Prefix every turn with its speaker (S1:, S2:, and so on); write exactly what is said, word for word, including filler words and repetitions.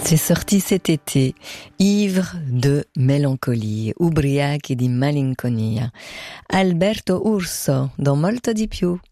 S1: C'est sorti cet été, ivre de mélancolie, ubriachi di malinconia. Alberto Urso, dans Molto di più.